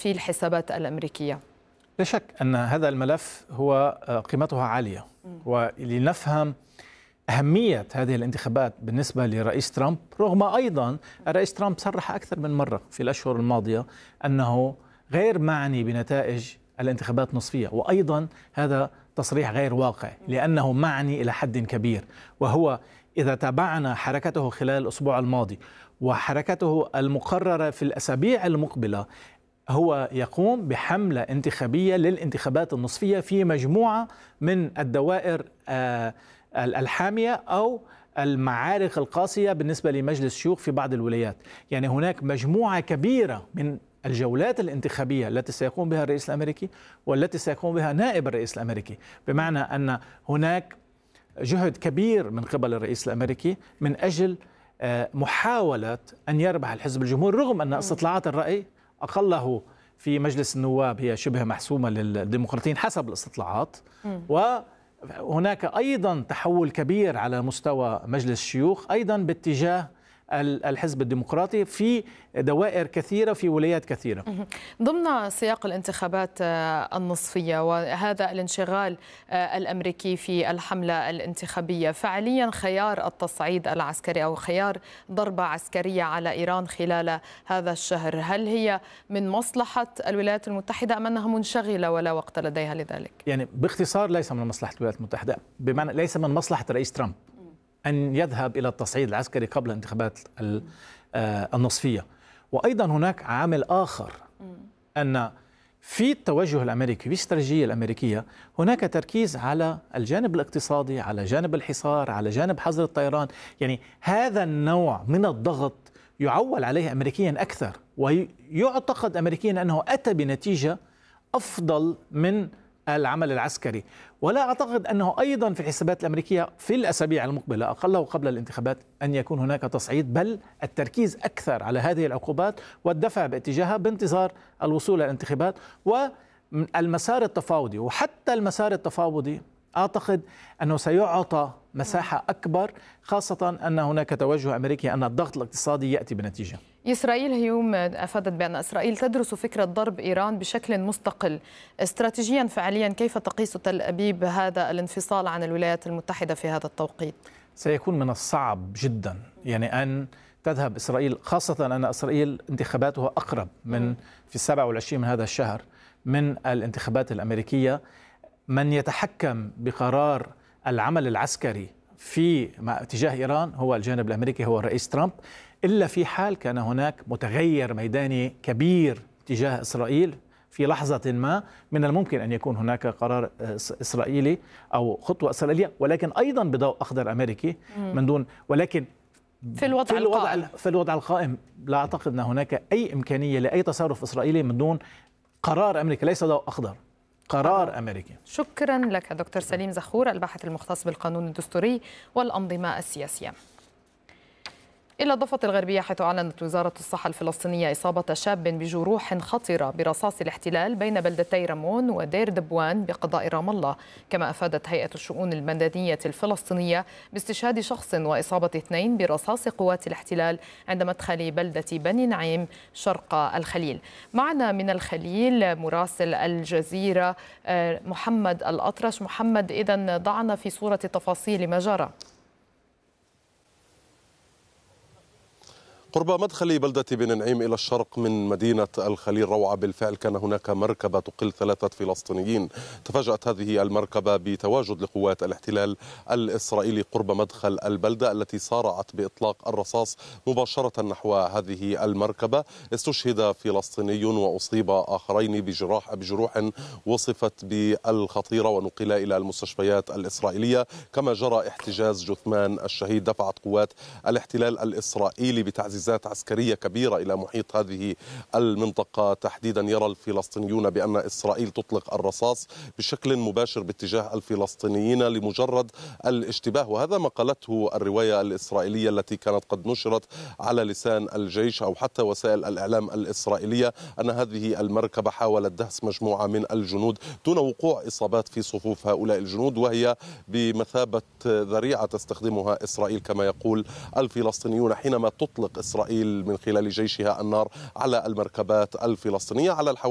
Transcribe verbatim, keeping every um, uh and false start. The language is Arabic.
في الحسابات الأمريكية؟ لا شك أن هذا الملف هو قيمته عالية، ولنفهم أهمية هذه الانتخابات بالنسبة لرئيس ترامب، رغم أيضا الرئيس ترامب صرح أكثر من مرة في الأشهر الماضية أنه غير معني بنتائج الانتخابات النصفية، وأيضا هذا تصريح غير واقع لأنه معني إلى حد كبير. وهو إذا تابعنا حركته خلال الأسبوع الماضي وحركته المقررة في الأسابيع المقبلة، هو يقوم بحملة انتخابية للانتخابات النصفية في مجموعة من الدوائر الحامية أو المعارك القاسية بالنسبة لمجلس الشيوخ في بعض الولايات. يعني هناك مجموعة كبيرة من الجولات الانتخابية التي سيقوم بها الرئيس الأمريكي والتي سيقوم بها نائب الرئيس الأمريكي، بمعنى أن هناك جهد كبير من قبل الرئيس الأمريكي من أجل محاولة أن يربح الحزب الجمهوري، رغم أن استطلاعات الرأي أقله في مجلس النواب هي شبه محسومة للديمقراطيين حسب الاستطلاعات، وهناك أيضا تحول كبير على مستوى مجلس الشيوخ أيضا باتجاه الحزب الديمقراطي في دوائر كثيرة في ولايات كثيرة. ضمن سياق الانتخابات النصفية وهذا الانشغال الأمريكي في الحملة الانتخابية، فعليا خيار التصعيد العسكري أو خيار ضربة عسكرية على إيران خلال هذا الشهر، هل هي من مصلحة الولايات المتحدة أم أنها منشغلة ولا وقت لديها لذلك؟ يعني باختصار ليس من مصلحة الولايات المتحدة، بمعنى ليس من مصلحة رئيس ترامب أن يذهب إلى التصعيد العسكري قبل الانتخابات النصفية. وأيضا هناك عامل آخر، أن في التوجه الأمريكي في الاستراتيجية الأمريكية هناك تركيز على الجانب الاقتصادي، على جانب الحصار، على جانب حظر الطيران. يعني هذا النوع من الضغط يعول عليه أمريكيا أكثر، ويعتقد أمريكيا أنه أتى بنتيجة أفضل من العمل العسكري. ولا أعتقد أنه أيضا في الحسابات الأمريكية في الأسابيع المقبلة أقله قبل الانتخابات أن يكون هناك تصعيد، بل التركيز أكثر على هذه العقوبات والدفع باتجاهها بانتظار الوصول إلى الانتخابات. والمسار التفاوضي، وحتى المسار التفاوضي أعتقد أنه سيعطى مساحة أكبر، خاصة أن هناك توجه أمريكي أن الضغط الاقتصادي يأتي بنتيجة. إسرائيل اليوم أفادت بأن إسرائيل تدرس فكرة ضرب إيران بشكل مستقل. استراتيجيا فعليا كيف تقيس تل أبيب هذا الانفصال عن الولايات المتحدة في هذا التوقيت؟ سيكون من الصعب جدا يعني أن تذهب إسرائيل، خاصة أن إسرائيل انتخاباتها أقرب من في السابع والعشرين من هذا الشهر من الانتخابات الأمريكية. من يتحكم بقرار العمل العسكري في اتجاه إيران هو الجانب الأمريكي، هو الرئيس ترامب، إلا في حال كان هناك متغير ميداني كبير تجاه إسرائيل في لحظة ما، من الممكن أن يكون هناك قرار إسرائيلي أو خطوة إسرائيلية، ولكن أيضا بضوء أخضر أمريكي من دون. ولكن في الوضع, في الوضع القائم في الوضع القائم لا أعتقد أن هناك أي إمكانية لأي تصرف إسرائيلي من دون قرار أمريكي، ليس ضوء أخضر، قرار أمريكي. شكرا لك دكتور سليم زخور، الباحث المختص بالقانون الدستوري والأنظمة السياسية. إلى الضفة الغربية، حيث أعلنت وزارة الصحة الفلسطينية إصابة شاب بجروح خطرة برصاص الاحتلال بين بلدتي رمون ودير دبوان بقضاء رام الله. كما أفادت هيئة الشؤون المدنية الفلسطينية باستشهاد شخص وإصابة اثنين برصاص قوات الاحتلال عند مدخل بلدة بني نعيم شرق الخليل. معنا من الخليل مراسل الجزيرة محمد الأطرش. محمد، إذن ضعنا في صورة تفاصيل ما جرى. قرب مدخل بلدة بن نعيم إلى الشرق من مدينة الخليل روعة، بالفعل كان هناك مركبة تقل ثلاثة فلسطينيين. تفاجأت هذه المركبة بتواجد لقوات الاحتلال الإسرائيلي قرب مدخل البلدة، التي صارعت بإطلاق الرصاص مباشرة نحو هذه المركبة. استشهد فلسطيني وأصيب آخرين بجراح بجروح وصفت بالخطيرة ونقل إلى المستشفيات الإسرائيلية. كما جرى احتجاز جثمان الشهيد. دفعت قوات الاحتلال الإسرائيلي بتعزيز عسكرية كبيرة إلى محيط هذه المنطقة تحديدا. يرى الفلسطينيون بأن إسرائيل تطلق الرصاص بشكل مباشر باتجاه الفلسطينيين لمجرد الاشتباه، وهذا ما قالته الرواية الإسرائيلية التي كانت قد نشرت على لسان الجيش أو حتى وسائل الإعلام الإسرائيلية، أن هذه المركبة حاولت دهس مجموعة من الجنود دون وقوع إصابات في صفوف هؤلاء الجنود، وهي بمثابة ذريعة تستخدمها إسرائيل كما يقول الفلسطينيون حينما تطلق إسرائيل من خلال جيشها النار على المركبات الفلسطينية. على